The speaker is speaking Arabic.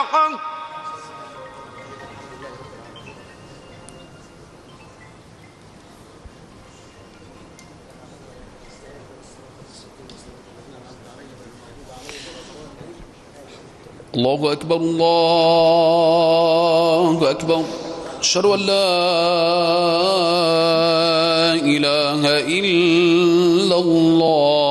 الحق. الله أكبر الله أكبر. أشهد أن لا إله إلا الله.